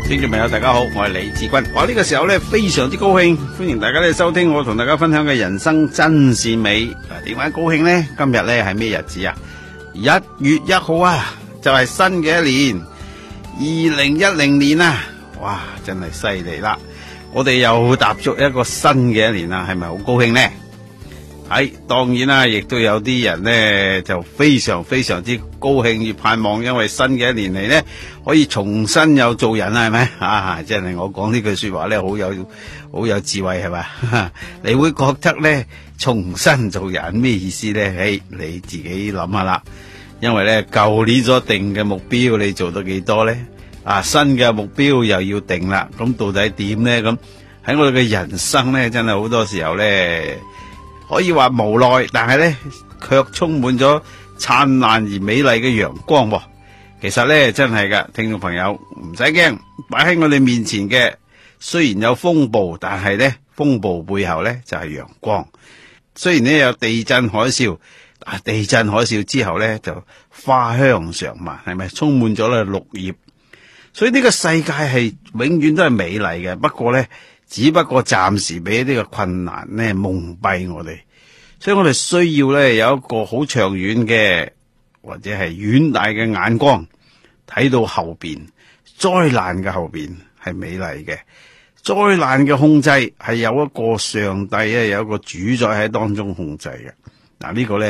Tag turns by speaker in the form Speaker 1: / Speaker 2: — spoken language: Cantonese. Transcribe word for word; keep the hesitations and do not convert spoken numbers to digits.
Speaker 1: 聽眾朋友大家好，我係李志軍。我呢個時候咧非常之高興，歡迎大家咧收聽我同大家分享嘅人生真善美。嗱，點解高興呢？今日咧係咩日子啊？一月一號啊，就係新嘅一年，二零一零年啊！哇，真係犀利啦！我哋又踏足一個新嘅一年啦，係咪好高興呢？係，當然啦，亦都有啲人呢就非常非常之高興，而盼望，因為新嘅一年嚟呢，可以重新有做人啦，係咪啊？真係我講呢句說話呢，好有好有智慧，係咪？你會覺得呢，重新做人咩意思呢？誒，你自己諗下啦。因為呢，舊年所定嘅目標，你做到幾多呢？啊，新嘅目標又要定啦。咁到底點呢？咁喺我哋嘅人生呢，真係好多時候呢。可以話無奈，但係咧卻充滿咗燦爛而美麗嘅陽光喎。其實咧真係噶，聽眾朋友唔使驚，擺喺我哋面前嘅雖然有風暴，但係咧風暴背後咧就係陽光。雖然咧有地震海嘯，啊地震海嘯之後咧就花香常漫，係咪充滿咗咧綠葉？所以呢個世界係永遠都係美麗嘅。不過咧。只不過暫時俾呢個困難咧蒙蔽我哋，所以我哋需要咧有一個好長遠嘅或者係遠大嘅眼光，睇到後邊災難嘅後邊係美麗嘅，災難嘅控制係有一個上帝咧有一個主宰喺當中控制嘅。嗱，呢個咧。